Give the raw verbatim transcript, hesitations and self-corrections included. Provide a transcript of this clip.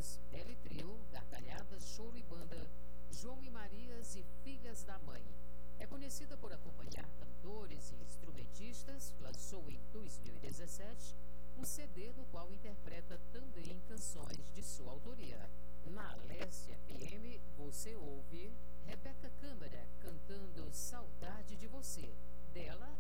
Campos, Belle Trio, Gargalhadas, Choro e Banda, João e Marias e Filhas da Mãe. É conhecida por acompanhar cantores e instrumentistas, lançou em dois mil e dezessete um C D no qual interpreta também canções de sua autoria. Na Alessia F M, você ouve Rebeca Câmara cantando Saudade de Você, dela